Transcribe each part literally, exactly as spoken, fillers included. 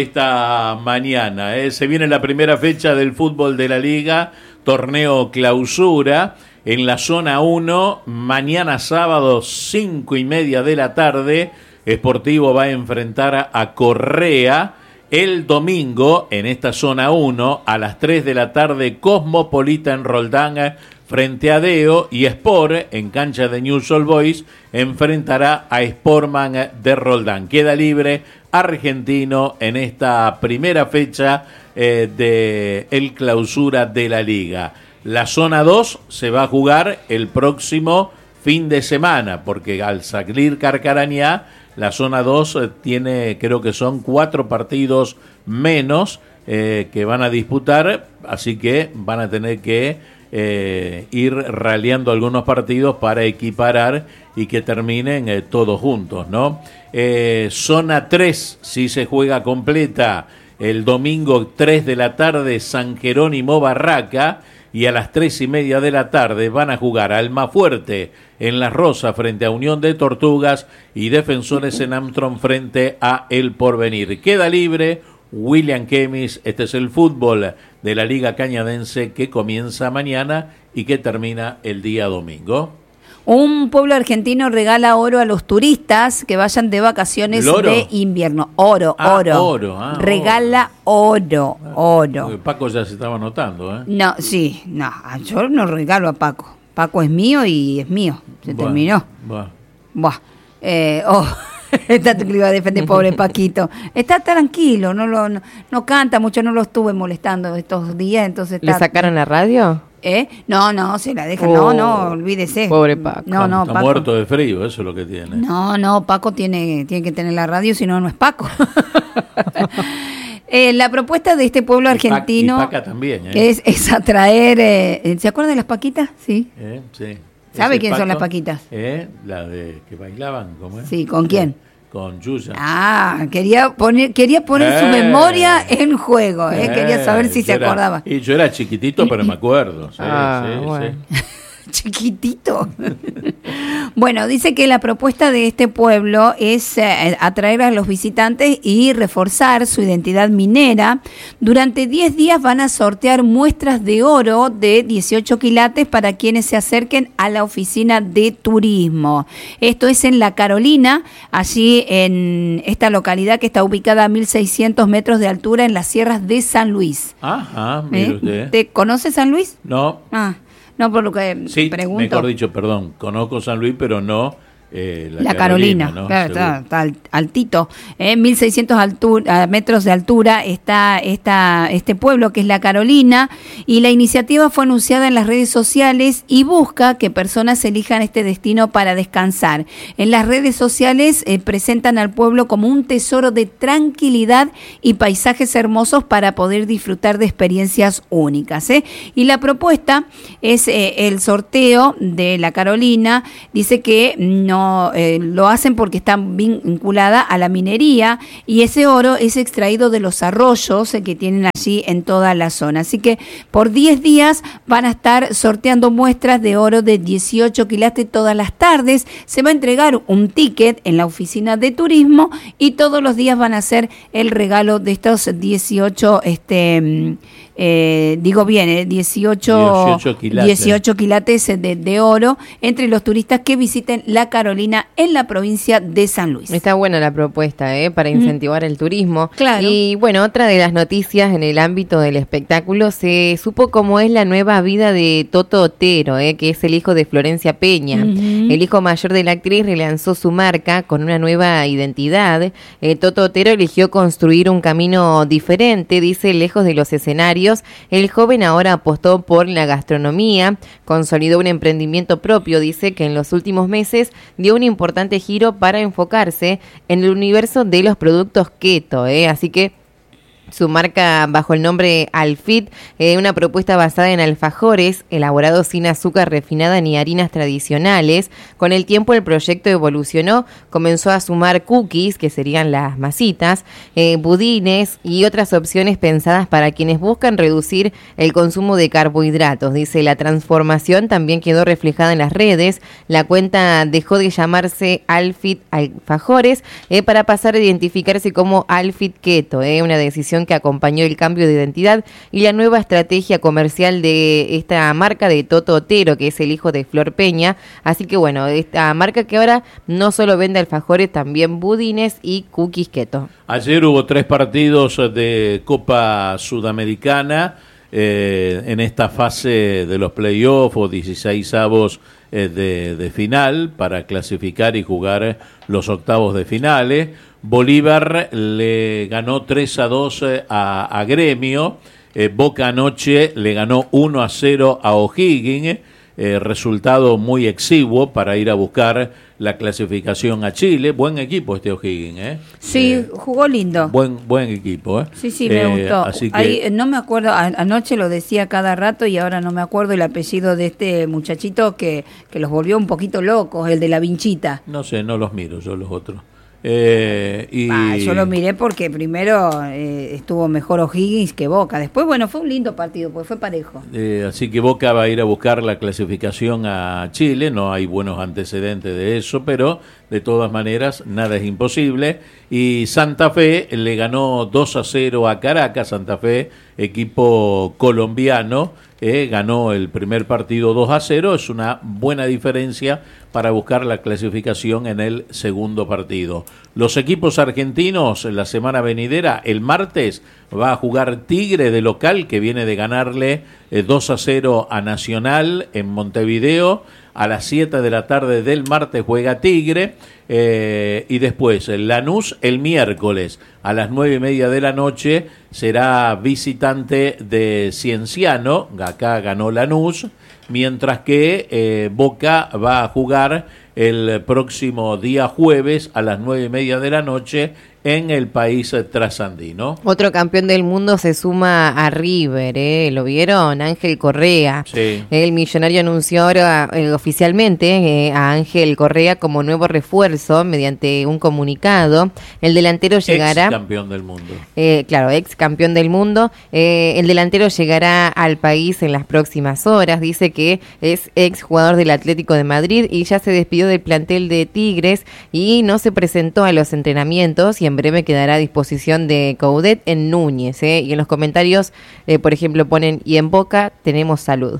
Esta mañana eh, se viene la primera fecha del fútbol de la Liga, torneo clausura, en la zona uno, mañana sábado, cinco y media de la tarde, Sportivo va a enfrentar a Correa. El domingo, en esta zona uno, a las tres de la tarde, Cosmopolitan Roldán frente a Deo, y Sport, en cancha de Newell's Old Boys, enfrentará a Sportman de Roldán. Queda libre Argentino en esta primera fecha eh, de el clausura de la Liga. La zona dos se va a jugar el próximo fin de semana, porque al salir Carcarañá, la zona dos tiene, creo que son cuatro partidos menos eh, que van a disputar, así que van a tener que eh, ir raleando algunos partidos para equiparar y que terminen eh, todos juntos, ¿no? Eh, zona tres, si se juega completa, el domingo tres de la tarde, San Jerónimo Barraca, y a las tres y media de la tarde van a jugar Almafuerte en Las Rosas frente a Unión de Tortugas y Defensores en Armstrong frente a El Porvenir. Queda libre William Kemis. Este es el fútbol de la Liga Cañadense que comienza mañana y que termina el día domingo. Un pueblo argentino regala oro a los turistas que vayan de vacaciones de invierno. Oro, ah, oro. oro ah, regala oro, oro. oro. Paco ya se estaba notando, ¿eh? No, sí, no, yo no regalo a Paco. Paco es mío y es mío. Se bueno, terminó. Bueno. Buah. Eh, oh. Está que le iba a defender, pobre Paquito. Está tranquilo, no lo no, no canta mucho, no lo estuve molestando estos días, entonces está... ¿Le sacaron la radio? ¿Eh? No, no, se la deja, oh, no, no, olvídese. Pobre Paco. No, no, está Paco. muerto de frío, eso es lo que tiene. No, no, Paco tiene, tiene que tener la radio, si no, no es Paco. eh, la propuesta de este pueblo argentino... Y Paca también, ¿eh? es, es atraer... Eh, ¿se acuerdan de las Paquitas? Sí. Eh, sí. ¿Sabe quiénes son las Paquitas? Eh, la de que bailaban, ¿cómo es? Sí, ¿con quién? Con Yuya. Ah, quería poner quería poner eh, su memoria en juego, eh, eh, quería saber si se era, acordaba. Y yo era chiquitito, pero me acuerdo. Sí, ah, sí, bueno. sí. Chiquitito. Bueno, dice que la propuesta de este pueblo es eh, atraer a los visitantes y reforzar su identidad minera. Durante diez días van a sortear muestras de oro de dieciocho quilates para quienes se acerquen a la oficina de turismo. Esto es en La Carolina, allí en esta localidad que está ubicada a mil seiscientos metros de altura en las sierras de San Luis. Ajá, mire ¿Eh? usted. ¿Te conoce San Luis? No. Ah. No, por lo que sí, pregunto. mejor dicho, perdón, conozco San Luis, pero no eh, la, la Carolina. Carolina, ¿no? Claro, está, está altito. En mil seiscientos altura, metros de altura está esta, este pueblo que es La Carolina, y la iniciativa fue anunciada en las redes sociales y busca que personas elijan este destino para descansar. En las redes sociales eh, presentan al pueblo como un tesoro de tranquilidad y paisajes hermosos para poder disfrutar de experiencias únicas. ¿eh? Y la propuesta es eh, el sorteo de La Carolina. Dice que no Eh, lo hacen porque está vinculada a la minería y ese oro es extraído de los arroyos eh, que tienen allí en toda la zona. Así que por diez días van a estar sorteando muestras de oro de dieciocho quilates todas las tardes. Se va a entregar un ticket en la oficina de turismo y todos los días van a hacer el regalo de estos dieciocho, este, eh, digo bien, eh, dieciocho, dieciocho quilates, dieciocho quilates de, de oro entre los turistas que visiten La Carolina en la provincia de San Luis. Está buena la propuesta, ¿eh? Para incentivar mm. el turismo. Claro. Y bueno, otra de las noticias en el ámbito del espectáculo, se supo cómo es la nueva vida de Toto Otero, ¿eh? Que es el hijo de Florencia Peña. Uh-huh. El hijo mayor de la actriz relanzó su marca con una nueva identidad. Eh, Toto Otero eligió construir un camino diferente, dice, lejos de los escenarios. El joven ahora apostó por la gastronomía, consolidó un emprendimiento propio, dice, que en los últimos meses dio un importante giro para enfocarse en el universo de los productos keto, ¿eh? Así que su marca bajo el nombre Alfit, eh, una propuesta basada en alfajores, elaborados sin azúcar refinada ni harinas tradicionales. Con el tiempo el proyecto evolucionó, comenzó a sumar cookies, que serían las masitas, eh, budines y otras opciones pensadas para quienes buscan reducir el consumo de carbohidratos. Dice, la transformación también quedó reflejada en las redes. La cuenta dejó de llamarse Alfit Alfajores eh, para pasar a identificarse como Alfit Keto, eh, una decisión que acompañó el cambio de identidad y la nueva estrategia comercial de esta marca de Toto Otero, que es el hijo de Flor Peña. Así que bueno, esta marca que ahora no solo vende alfajores, también budines y cookies keto. Ayer hubo tres partidos de Copa Sudamericana eh, en esta fase de los playoffs o dieciseisavos eh, de, de final para clasificar y jugar los octavos de finales. Bolívar le ganó tres a dos a, a Gremio, eh, Boca anoche le ganó uno a cero a O'Higgins, eh, resultado muy exiguo para ir a buscar la clasificación a Chile. Buen equipo este O'Higgins, ¿eh? Sí, eh, jugó lindo. Buen buen equipo, ¿eh? Sí, sí, me eh, gustó. Así que... Ahí, no me acuerdo, a, anoche lo decía cada rato y ahora no me acuerdo el apellido de este muchachito que, que los volvió un poquito locos, el de la vinchita. No sé, no los miro yo los otros. Eh, y... ah, yo lo miré porque primero eh, estuvo mejor O'Higgins que Boca. Después, bueno, fue un lindo partido, porque fue parejo. Eh, así que Boca va a ir a buscar la clasificación a Chile. No hay buenos antecedentes de eso, pero de todas maneras nada es imposible. Y Santa Fe le ganó dos a cero a Caracas. Santa Fe, equipo colombiano, eh, ganó el primer partido dos a cero. Es una buena diferencia para buscar la clasificación en el segundo partido. Los equipos argentinos la semana venidera, el martes, va a jugar Tigre de local, que viene de ganarle eh, dos a cero a Nacional en Montevideo. A las siete de la tarde del martes juega Tigre, eh, y después Lanús el miércoles a las nueve y media de la noche será visitante de Cienciano. Acá ganó Lanús, mientras que eh, Boca va a jugar el próximo día jueves a las nueve y media de la noche en el país trasandino. Otro campeón del mundo se suma a River, ¿eh? ¿Lo vieron? Ángel Correa. Sí. El millonario anunció ahora eh, oficialmente eh, a Ángel Correa como nuevo refuerzo mediante un comunicado. El delantero llegará... Ex campeón del mundo. Eh, claro, ex campeón del mundo. Eh, el delantero llegará al país en las próximas horas. Dice que es ex jugador del Atlético de Madrid y ya se despidió del plantel de Tigres y no se presentó a los entrenamientos y en breve quedará a disposición de Coudet en Núñez, ¿eh? Y en los comentarios, eh, por ejemplo, ponen, y en Boca tenemos salud.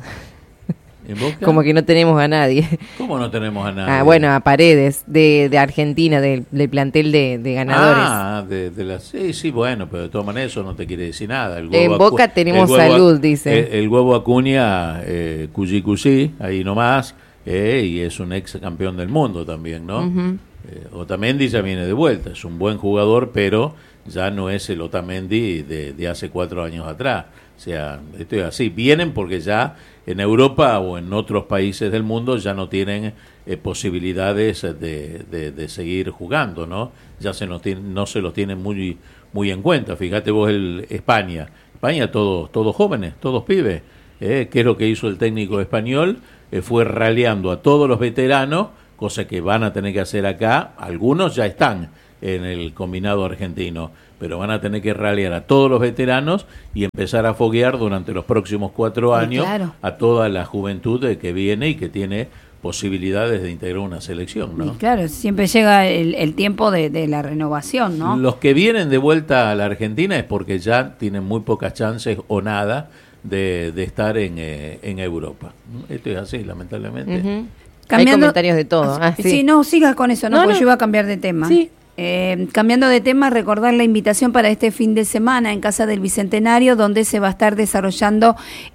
¿En Boca? Como que no tenemos a nadie. ¿Cómo no tenemos a nadie? Ah, bueno, a Paredes, de, de Argentina, del, del plantel de, de ganadores. Ah, de, de la, sí, sí, bueno, pero de todas maneras eso no te quiere decir nada. El en Acu- Boca tenemos el huevo salud, Acu- dice. El, el huevo Acuña, eh, Cuyi Cuyi, ahí nomás, eh, y es un ex campeón del mundo también, ¿no? Uh-huh. Eh, Otamendi ya viene de vuelta, es un buen jugador, pero ya no es el Otamendi de, de hace cuatro años atrás. O sea, esto es así. Vienen porque ya en Europa o en otros países del mundo ya no tienen eh, posibilidades de, de, de seguir jugando, ¿no? Ya se nos tiene, no se los tienen muy muy en cuenta. Fíjate vos el España. España todos todos jóvenes, todos pibes. ¿Eh? ¿Qué es lo que hizo el técnico español? Eh, fue raleando a todos los veteranos, cosa que van a tener que hacer acá. Algunos ya están en el combinado argentino, pero van a tener que ralear a todos los veteranos y empezar a foguear durante los próximos cuatro años, claro, a toda la juventud que viene y que tiene posibilidades de integrar una selección, ¿no? Y claro, siempre llega el, el tiempo de, de la renovación, ¿no? Los que vienen de vuelta a la Argentina es porque ya tienen muy pocas chances o nada de, de estar en, eh, en Europa. Esto es así, lamentablemente. Uh-huh. Cambiando, hay comentarios de todo. Ah, sí. sí, no, sigas con eso, no, no porque no. Yo iba a cambiar de tema. Sí. Eh, cambiando de tema, recordar la invitación para este fin de semana en Casa del Bicentenario, donde se va a estar desarrollando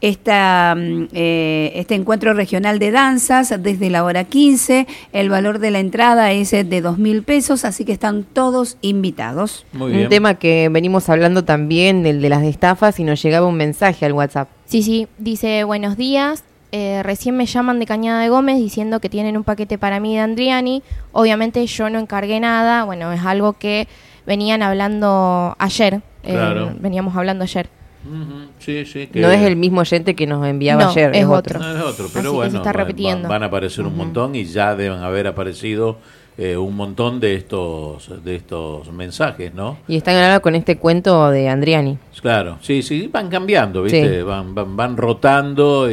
esta, eh, este encuentro regional de danzas desde la hora quince. El valor de la entrada es de dos mil pesos, así que están todos invitados. Muy bien. Un tema que venimos hablando también, el de las estafas, y nos llegaba un mensaje al WhatsApp. Sí, sí, dice, buenos días. Eh, recién me llaman de Cañada de Gómez diciendo que tienen un paquete para mí de Andriani. Obviamente yo no encargué nada, bueno, es algo que venían hablando ayer eh, Claro. veníamos hablando ayer. Uh-huh. Sí, sí. Que No es el mismo oyente que nos enviaba No, ayer, es es otro. otro. No, es otro, pero Así que bueno, se está van- repitiendo. van, van a aparecer un Ujú. montón y ya deben haber aparecido eh, un montón de estos de estos mensajes, ¿no? Y están ahora con este cuento de Andriani. Claro, sí, sí, van cambiando, ¿viste? Sí. Van, van, van rotando y,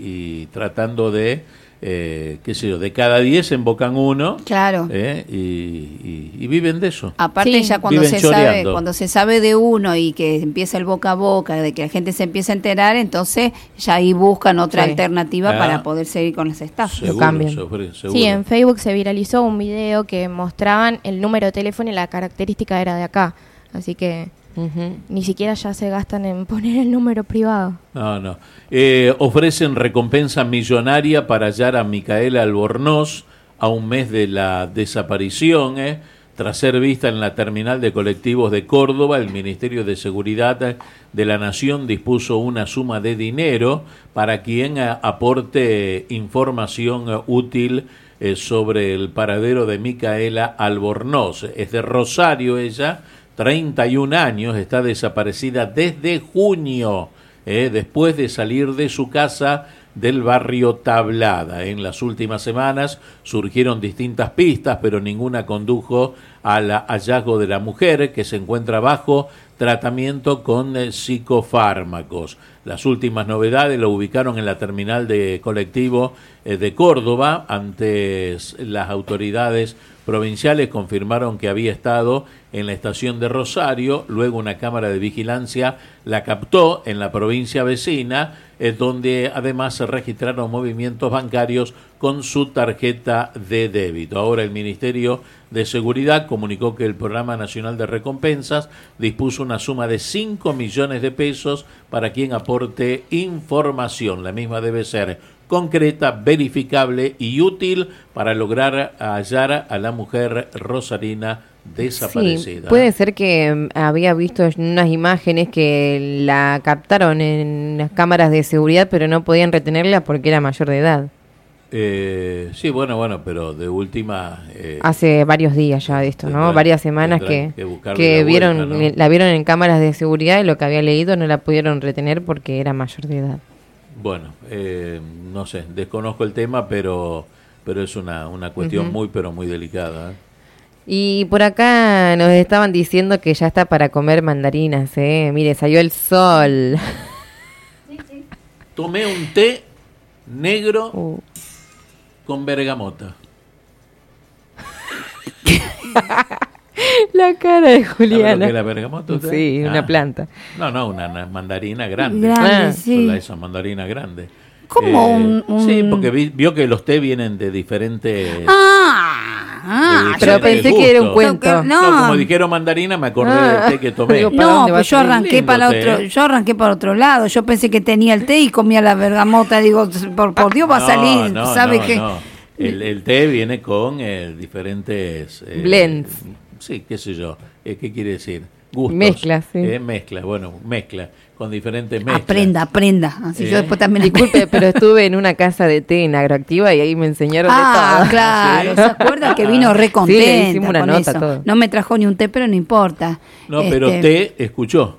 y tratando de, eh, qué sé yo, de cada diez invocan uno. Claro. eh, y, y- y viven de eso. Aparte Sí. ya cuando Viven se sabe, choreando. cuando se sabe de uno y que empieza el boca a boca, de que la gente se empieza a enterar, entonces ya ahí buscan otra Sí. alternativa Ah. para poder seguir con las estafas. Seguro, cambian. seguro, seguro. Sí, en Facebook se viralizó un video que mostraban el número de teléfono y la característica era de acá. Así que Ujú. ni siquiera ya se gastan en poner el número privado. No, no. Eh, ofrecen recompensa millonaria para hallar a Micaela Albornoz a un mes de la desaparición. eh. Tras ser vista en la terminal de colectivos de Córdoba, el Ministerio de Seguridad de la Nación dispuso una suma de dinero para quien eh, aporte información eh, útil eh, sobre el paradero de Micaela Albornoz. Es de Rosario ella, treinta y un años, está desaparecida desde junio, eh, después de salir de su casa del barrio Tablada. En las últimas semanas surgieron distintas pistas, pero ninguna condujo al hallazgo de la mujer, que se encuentra bajo tratamiento con eh, psicofármacos. Las últimas novedades lo ubicaron en la terminal de colectivo eh, de Córdoba. Antes las autoridades provinciales confirmaron que había estado en la estación de Rosario, luego una cámara de vigilancia la captó en la provincia vecina, eh, donde además se registraron movimientos bancarios con su tarjeta de débito. Ahora el Ministerio de Seguridad comunicó que el Programa Nacional de Recompensas dispuso una suma de cinco millones de pesos para quien aporte información. La misma debe ser concreta, verificable y útil para lograr hallar a la mujer rosarina desaparecida. Sí, puede ser que mm, había visto en unas imágenes que la captaron en las cámaras de seguridad, pero no podían retenerla porque era mayor de edad. Eh, sí, bueno, bueno, pero de última... eh, Hace varios días ya de esto, ¿no? tendrán- Varias semanas tendrán que, que buscarle que la vieron, vuelta, ¿no? eh, la vieron en cámaras de seguridad y lo que había leído no la pudieron retener porque era mayor de edad. Bueno, eh, no sé, desconozco el tema, pero pero es una, una cuestión Ujú. muy, pero muy delicada. ¿eh? Y por acá nos estaban diciendo que ya está para comer mandarinas, ¿eh? Mire, salió el sol. Tomé un té negro Uh. con bergamota. La cara de ¿Sabe lo Juliana. que es la bergamota usted? Sí, Ah. una planta. No, no, una, una mandarina grande. Grande, Ah, sí. Son la- esa mandarina grande. Como un- un- Sí, porque vi- vio que los té vienen de diferentes... Ah, ah, de Pero yo diferentes pensé que era un gustos. cuento. No. No, como dijeron mandarina, me acordé Ah. del té que tomé. Digo, ¿para No, dónde pues vas yo a ir? arranqué Lindo para té, otro, ¿eh? yo arranqué para otro lado. Yo pensé que tenía el té y comía la bergamota. Digo, por, por Dios va a No, salir, no, ¿sabe no, qué? no. El, el té viene con eh, diferentes... eh, Blends. Sí, qué sé yo. Eh, ¿Qué quiere decir? Gustos. Mezclas, sí. Eh, mezcla, bueno, mezcla. Con diferentes mezclas. Aprenda, aprenda. Así Eh. yo después también Disculpe, pero estuve en una casa de té en Agroactiva y ahí me enseñaron Ah, de todo. claro, ¿Sí? ¿se acuerda que vino re Sí, contenta le hicimos una con nota, eso? todo. No me trajo ni un té, pero no importa. No, pero Este, té escuchó.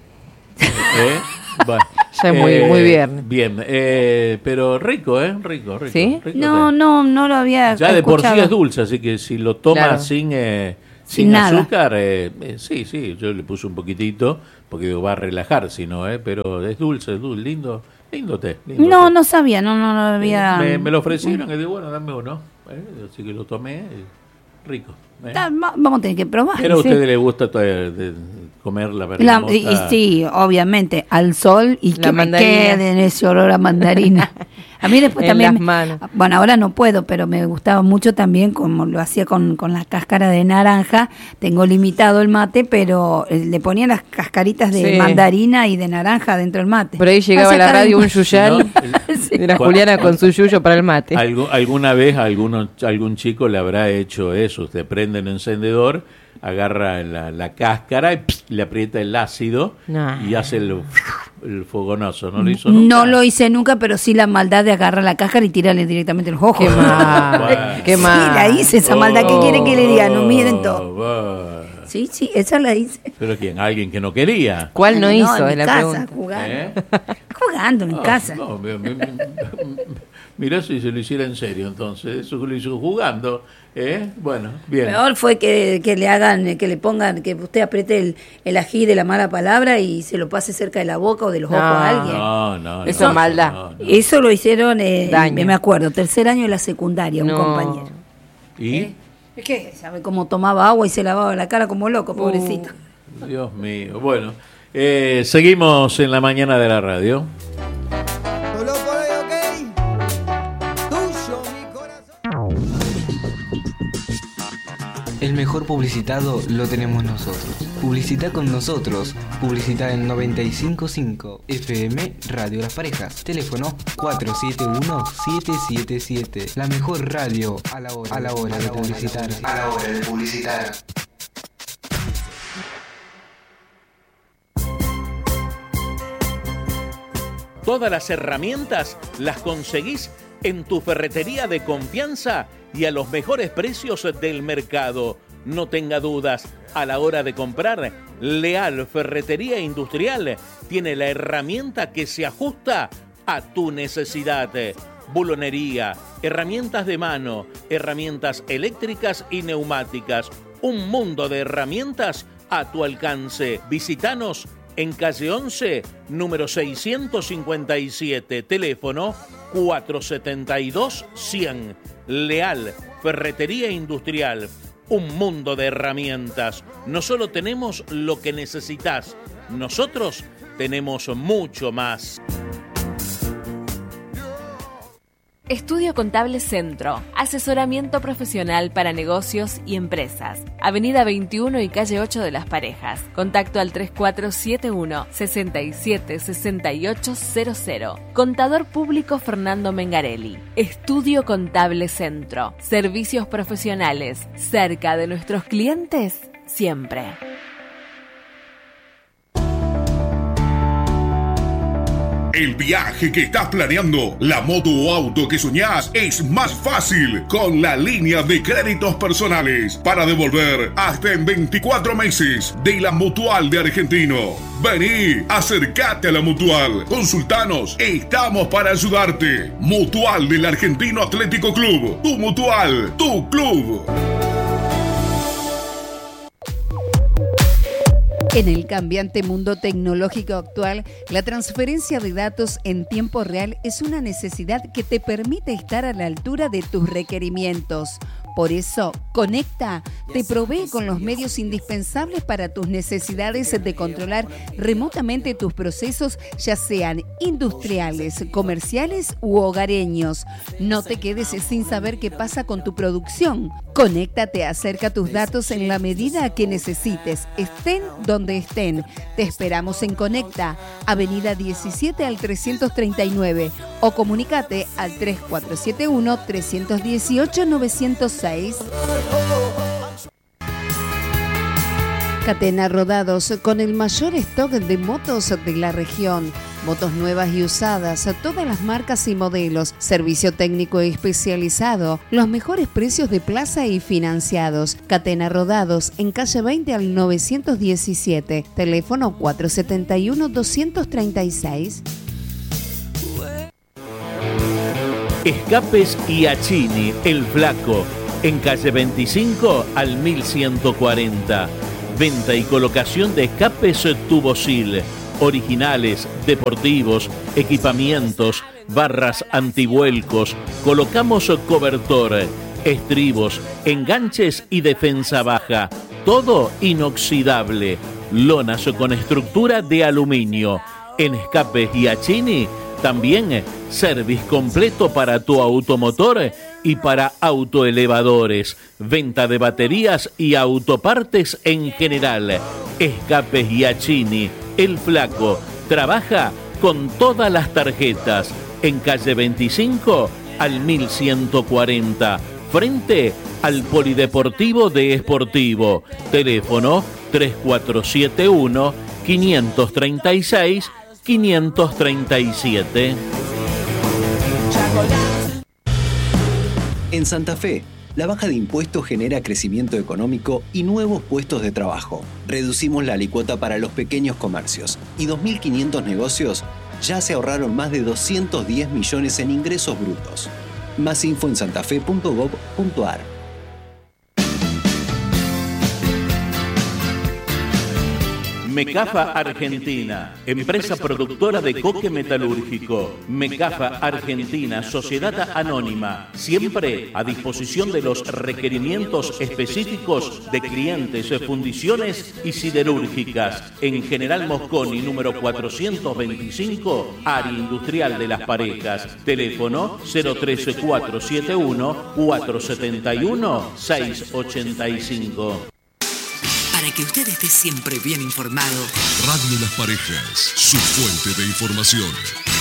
¿Eh? Bueno, Ya es muy- muy viernes. Bien, eh, pero rico, ¿eh? Rico, rico. ¿Sí? rico No, té. no, no lo había Ya de por sí escuchado. es dulce, así que si lo toma Claro. sin, eh, Sin sin, nada. azúcar, eh, eh, sí, sí, yo le puse un poquitito, porque digo, va a relajar, si no, eh, pero es dulce, es dulce, lindo, lindo té. lindo No, té. no sabía, no, no, no había. Me, me lo ofrecieron, y digo, bueno, dame uno. eh, así que lo tomé, eh, rico. eh. Ta- va- Vamos a tener que probar. Pero a sí. ustedes les gusta to- de- de comer la La- bergamota. y, y sí, obviamente, al sol y La que me mandarina. quede en ese olor a mandarina. A mí después En también, las me- manos. bueno, ahora no puedo, pero me gustaba mucho también, como lo hacía con, con la cáscara de naranja. Tengo limitado el mate, pero eh, le ponía las cascaritas de Sí. mandarina y de naranja dentro del mate. Por ahí llegaba a Hacía la cada- radio un yuyal. ¿No? El- Era Cu- Juliana con su yuyo para el mate. Algu- alguna vez alguno, algún chico le habrá hecho eso. Usted prende el encendedor, agarra la, la cáscara y pss, le aprieta el ácido No. y hace el, el fogonoso. ¿No lo hizo nunca? No lo hice nunca, pero sí la maldad de agarrar la cáscara y tirarle directamente el ojo. Qué mal, Bueno. qué Sí, mal. la hice esa maldad. ¿Qué quiere que le diga? No miren todo. Oh, bueno. Sí, sí, esa la hice. ¿Pero quién? ¿Alguien que no quería? ¿Cuál no, no hizo? En Es la casa, pregunta. jugando. ¿Eh? Jugando en No, casa. No, me, me, me, mirá si se lo hiciera en serio, entonces. Eso lo hizo jugando. ¿Eh? Bueno, bien. Peor fue que, que le hagan, que le pongan, que usted apriete el, el ají de la mala palabra y se lo pase cerca de la boca o de los No. ojos a alguien. No, no, Eso no, es maldad. no, no. Eso lo hicieron, eh, Daño. me acuerdo, tercer año de la secundaria, un No. compañero. ¿Y? ¿Eh? Es que, ¿sabe cómo tomaba agua y se lavaba la cara como loco, pobrecito? Uh. Dios mío. Bueno, eh, seguimos en la mañana de la radio. Solo por hoy, ok. Tuyo, mi corazón. El mejor publicitado lo tenemos nosotros. Publicita con nosotros. Publicita en noventa y cinco punto cinco F M Radio Las Parejas. Teléfono cuatro siete uno siete siete siete. La mejor radio a la hora, a la hora de publicitar. A la hora de publicitar. Todas las herramientas las conseguís en tu ferretería de confianza y a los mejores precios del mercado. No tenga dudas, a la hora de comprar, Leal Ferretería Industrial tiene la herramienta que se ajusta a tu necesidad. Bulonería, herramientas de mano, herramientas eléctricas y neumáticas. Un mundo de herramientas a tu alcance. Visítanos en calle once, número seiscientos cincuenta y siete, teléfono cuatrocientos setenta y dos cien. Leal Ferretería Industrial, un mundo de herramientas. No solo tenemos lo que necesitas, nosotros tenemos mucho más. Estudio Contable Centro, asesoramiento profesional para negocios y empresas. Avenida veintiuno y calle ocho de Las Parejas. Contacto al tres cuatro siete uno, seis siete seis ocho cero cero. Contador público Fernando Mengarelli. Estudio Contable Centro. Servicios profesionales cerca de nuestros clientes siempre. El viaje que estás planeando, la moto o auto que soñás, es más fácil con la línea de créditos personales para devolver hasta en veinticuatro meses de la Mutual de Argentino. Vení, acércate a la Mutual, consultanos, estamos para ayudarte. Mutual del Argentino Atlético Club, tu Mutual, tu club. En el cambiante mundo tecnológico actual, la transferencia de datos en tiempo real es una necesidad que te permite estar a la altura de tus requerimientos. Por eso, Conecta te provee con los medios indispensables para tus necesidades de controlar remotamente tus procesos, ya sean industriales, comerciales u hogareños. No te quedes sin saber qué pasa con tu producción. Conecta te acerca tus datos en la medida que necesites, estén donde estén. Te esperamos en Conecta, Avenida diecisiete al trescientos treinta y nueve, o comunicate al tres cuatro siete uno, tres uno ocho, nueve cero seis. Catena Rodados, con el mayor stock de motos de la región. Motos nuevas y usadas, todas las marcas y modelos, servicio técnico especializado, los mejores precios de plaza y financiados. Catena Rodados, en calle veinte al novecientos diecisiete, teléfono cuatro siete uno, dos tres seis. Escapes Iachini, El Flaco, en calle veinticinco al mil ciento cuarenta. Venta y colocación de escapes Tubosil, originales, deportivos, equipamientos, barras antivuelcos. Colocamos cobertor, estribos, enganches y defensa baja. Todo inoxidable. Lonas con estructura de aluminio. En Escapes Iachini también service completo para tu automotor y para autoelevadores. Venta de baterías y autopartes en general. Escapes Iachini, El Flaco. Trabaja con todas las tarjetas. En calle veinticinco al mil ciento cuarenta. Frente al Polideportivo de Esportivo. Teléfono tres cuatro siete uno, cinco tres seis, cinco tres siete. En Santa Fe, La baja de impuestos genera crecimiento económico y nuevos puestos de trabajo. Reducimos la alícuota para los pequeños comercios y dos mil quinientos negocios ya se ahorraron más de doscientos diez millones en ingresos brutos. Más info en santafe punto gob punto ar. Mecafa Argentina, empresa productora de coque metalúrgico. Mecafa Argentina, sociedad anónima, siempre a disposición de los requerimientos específicos de clientes, fundiciones y siderúrgicas. En General Mosconi, número cuatrocientos veinticinco, área industrial de Las Parejas. Teléfono cero trece cuatrocientos setenta y uno cuatrocientos setenta y uno seiscientos ochenta y cinco. Para que usted esté siempre bien informado. Radio Las Parejas, su fuente de información.